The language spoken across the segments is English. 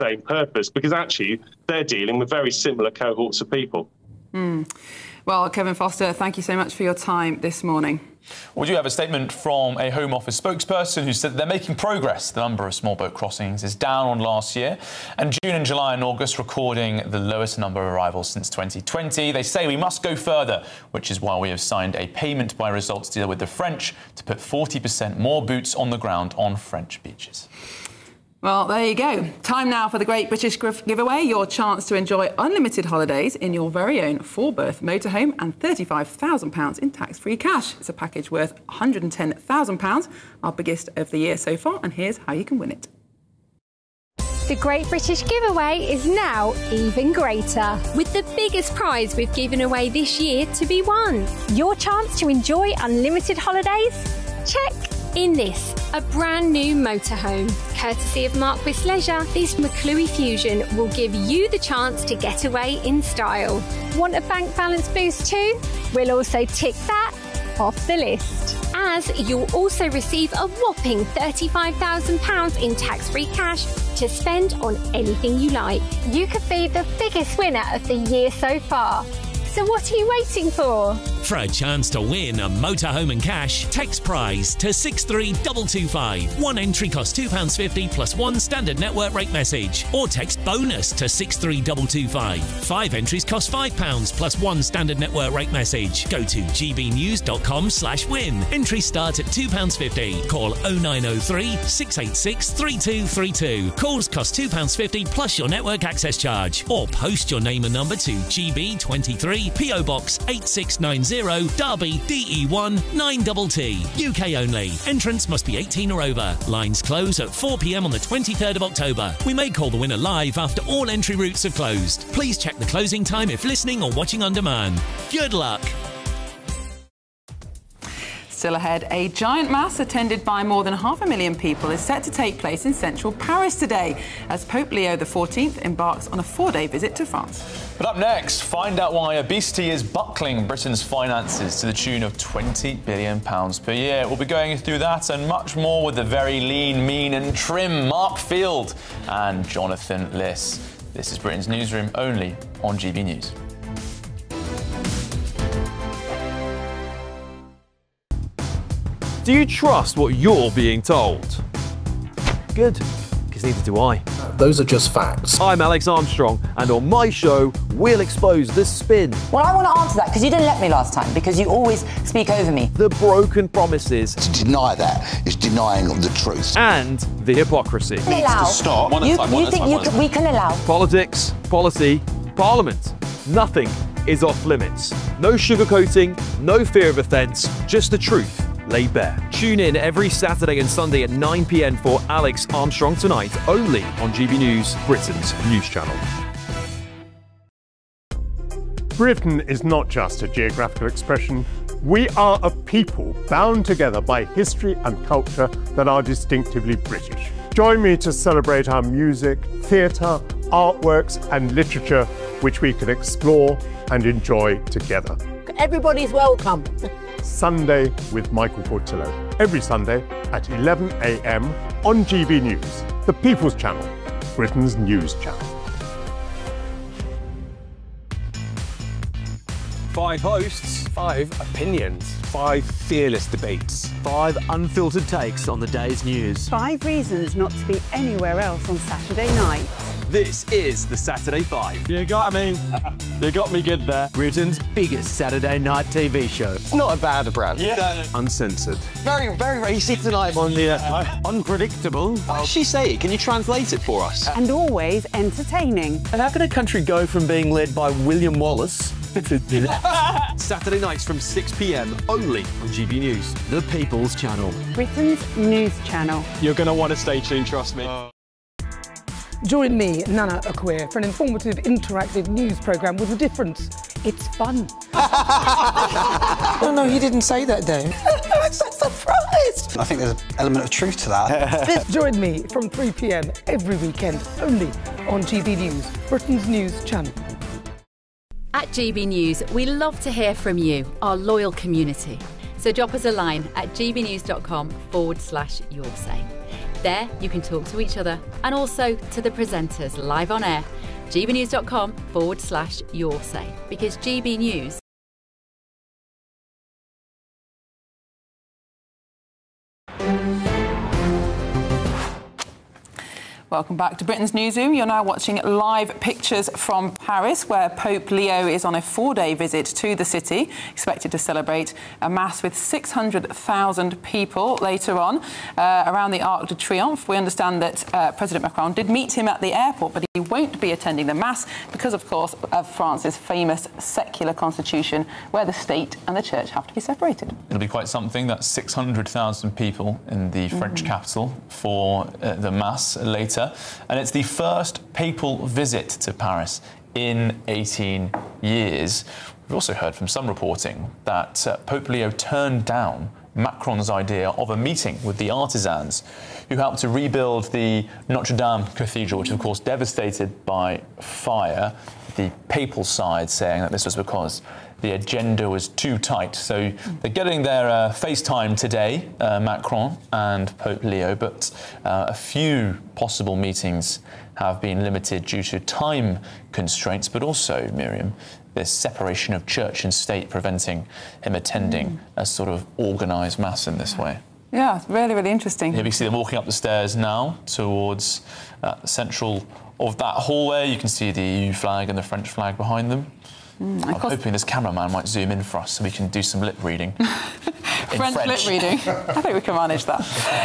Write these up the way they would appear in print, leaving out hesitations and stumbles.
same purpose, because actually they're dealing with very similar cohorts of people. Well, Kevin Foster, thank you so much for your time this morning. We do have a statement from a Home Office spokesperson who said they're making progress. The number of small boat crossings is down on last year, and June and July and August recording the lowest number of arrivals since 2020. They say we must go further, which is why we have signed a payment by results deal with the French to put 40% more boots on the ground on French beaches. Well, there you go. Time now for the Great British Giveaway, your chance to enjoy unlimited holidays in your very own 4-berth motorhome and £35,000 in tax-free cash. It's a package worth £110,000, our biggest of the year so far, and here's how you can win it. The Great British Giveaway is now even greater, with the biggest prize we've given away this year to be won. Your chance to enjoy unlimited holidays? Check. In this, a brand new motorhome. Courtesy of Marquis Leisure, this McClue Fusion will give you the chance to get away in style. Want a bank balance boost too? We'll also tick that off the list. As you'll also receive a whopping £35,000 in tax-free cash to spend on anything you like. You could be the biggest winner of the year so far. So what are you waiting for? For a chance to win a motorhome and cash, text prize to 63225. One entry costs £2.50 plus one standard network rate message. Or text bonus to 63225. 5 entries cost £5 plus one standard network rate message. Go to gbnews.com/win. Entries start at £2.50. Call 0903 686 3232. Calls cost £2.50 plus your network access charge. Or post your name and number to GB23 PO Box 8690 Derby DE1 9TT. UK only. Entrance must be 18 or over. Lines close at 4 p.m. on the 23rd of October. We may call the winner live after all entry routes have closed. Please check the closing time if listening or watching on demand. Good luck. Still ahead, a giant mass attended by more than 500,000 people is set to take place in central Paris today as Pope Leo XIV embarks on a 4-day visit to France. But up next, find out why obesity is buckling Britain's finances to the tune of £20 billion per year. We'll be going through that and much more with the very lean, mean and trim Mark Field and Jonathan Liss. This is Britain's Newsroom, only on GB News. Do you trust what you're being told? Good, because neither do I. Those are just facts. I'm Alex Armstrong, and on my show, we'll expose the spin. Well, I want to answer that, because you didn't let me last time, because you always speak over me. The broken promises. To deny that is denying the truth. And the hypocrisy. Needs to stop. You think we can allow? Politics, policy, parliament. Nothing is off limits. No sugarcoating, no fear of offence, just the truth laid bare. Tune in every Saturday and Sunday at 9 p.m. for Alex Armstrong Tonight, only on GB News, Britain's news channel. Britain is not just a geographical expression. We are a people bound together by history and culture that are distinctively British. Join me to celebrate our music, theatre, artworks and literature, which we can explore and enjoy together. Everybody's welcome. Sunday with Michael Portillo. Every Sunday at 11 a.m. on GB News, the People's Channel, Britain's news channel. 5 hosts, 5 opinions, 5 fearless debates, 5 unfiltered takes on the day's news. 5 reasons not to be anywhere else on Saturday night. This is the Saturday 5. You got me good there. Britain's biggest Saturday night TV show. It's not a bad brand. Yeah. Uncensored. Very, very easy tonight on the unpredictable. What did she say? Can you translate it for us? And always entertaining. And how can a country go from being led by William Wallace Saturday nights from 6 p.m. only on GB News, the People's Channel, Britain's news channel. You're going to want to stay tuned, trust me. Join me, Nana Akwe, for an informative, interactive news programme with a difference. It's fun. No, he didn't say that, Dave. I'm so surprised. I think there's an element of truth to that. Join me from 3 p.m. every weekend, only on GB News, Britain's news channel. At GB News, we love to hear from you, our loyal community. So drop us a line at gbnews.com/your say. There, you can talk to each other and also to the presenters live on air. gbnews.com/your say, because GB News. Welcome back to Britain's Newsroom. You're now watching live pictures from Paris, where Pope Leo is on a 4-day visit to the city, expected to celebrate a mass with 600,000 people later on around the Arc de Triomphe. We understand that President Macron did meet him at the airport, but he won't be attending the mass because, of course, of France's famous secular constitution, where the state and the church have to be separated. It'll be quite something. That's 600,000 people in the French capital for the mass later. And it's the first papal visit to Paris in 18 years. We've also heard from some reporting that Pope Leo turned down Macron's idea of a meeting with the artisans who helped to rebuild the Notre Dame Cathedral, which is, of course, devastated by fire. The papal side saying that this was because the agenda was too tight. So they're getting their FaceTime today, Macron and Pope Leo, but a few possible meetings have been limited due to time constraints, but also, Miriam, this separation of church and state preventing him attending a sort of organised mass in this way. Yeah, it's really, really interesting. Here we see them walking up the stairs now towards the central of that hallway. You can see the EU flag and the French flag behind them. I'm hoping this cameraman might zoom in for us so we can do some lip reading. French lip reading. I think we can manage that.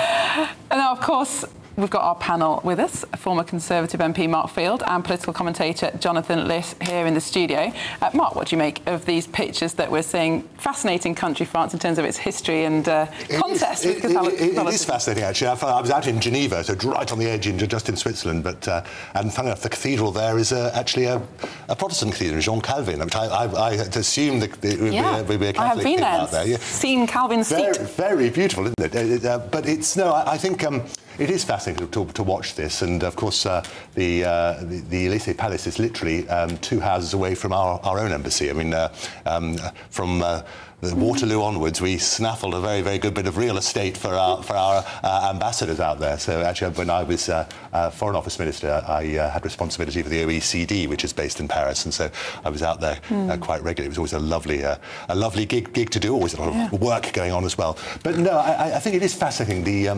And now, of course, we've got our panel with us, former Conservative MP Mark Field and political commentator Jonathan Liss here in the studio. Mark, what do you make of these pictures that we're seeing? Fascinating country, France, in terms of its history and contest with Catholicism. It is fascinating, actually. I was out in Geneva, so right on the edge, just in Switzerland. But and funny enough, the cathedral there is actually a Protestant cathedral, Jean Calvin. I had assumed that it would be a Catholic. I have been out there. Yeah. Seen Calvin's feet. Very beautiful, isn't it? But it's I think. It is fascinating to watch this, and of course the Élysée Palace is literally 2 houses away from our own embassy. I mean, from the Waterloo onwards, we snaffled a very, very good bit of real estate for our ambassadors out there. So actually, when I was Foreign Office Minister, I had responsibility for the OECD, which is based in Paris, and so I was out there quite regularly. It was always a lovely gig to do. Always a lot of work going on as well. But no, I think it is fascinating. I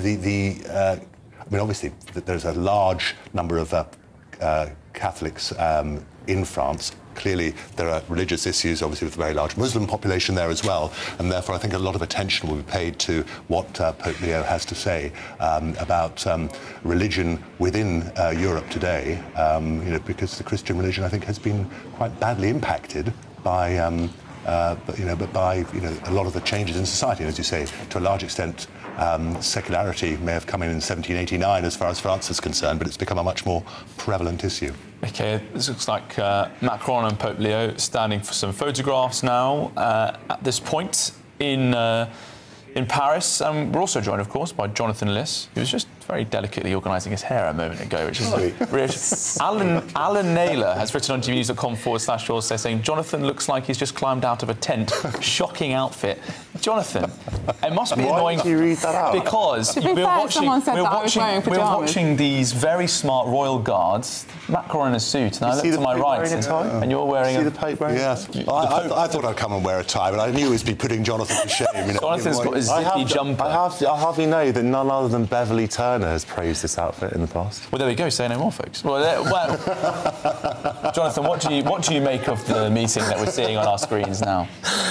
mean, obviously, there's a large number of Catholics in France. Clearly, there are religious issues, obviously, with a very large Muslim population there as well, and therefore I think a lot of attention will be paid to what Pope Leo has to say about religion within Europe today, because the Christian religion, I think, has been quite badly impacted by a lot of the changes in society. And as you say, to a large extent, secularity may have come in 1789 as far as France is concerned, but it's become a much more prevalent issue. OK, this looks like Macron and Pope Leo standing for some photographs now at this point in Paris. And we're also joined, of course, by Jonathan Liss, who was just very delicately organising his hair a moment ago, which is really... Alan Naylor has written on gbnews.com/yours saying, Jonathan looks like he's just climbed out of a tent. Shocking outfit. Jonathan, it must be annoying... Why did you read that out? Because we're watching these very smart royal guards, Macron in a suit, and I look to my right, and you're wearing a... See the Pope wearing a tie? Yes. I thought I'd come and wear a tie, but I knew it would be putting Jonathan to shame. Jonathan's got a zippy jumper. I hardly know that none other than Beverly Turner has praised this outfit in the past. Well, there we go. Say no more, folks. Well, Jonathan, what do you make of the meeting that we're seeing on our screens now?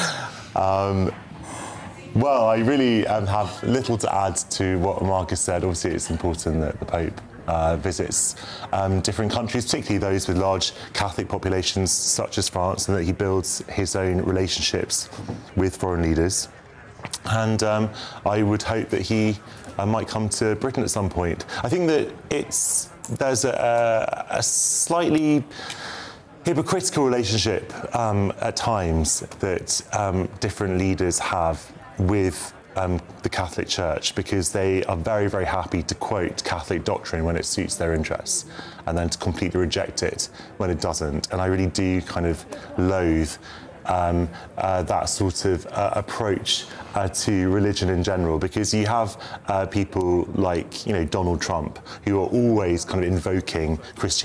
Well, I really have little to add to what Marcus said. Obviously, it's important that the Pope visits different countries, particularly those with large Catholic populations such as France, and that he builds his own relationships with foreign leaders. And I would hope that he might come to Britain at some point. I think that there's a slightly hypocritical relationship at times that different leaders have with the Catholic Church, because they are very, very happy to quote Catholic doctrine when it suits their interests and then to completely reject it when it doesn't. And I really do kind of loathe that sort of approach to religion in general, because you have people like, Donald Trump, who are always kind of invoking Christianity